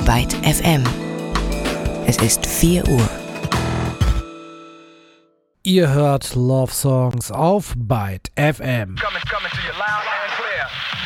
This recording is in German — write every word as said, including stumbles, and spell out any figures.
Byte F M. Es ist vier Uhr. Ihr hört Love Songs auf Byte F M. Coming, coming to you loud and clear.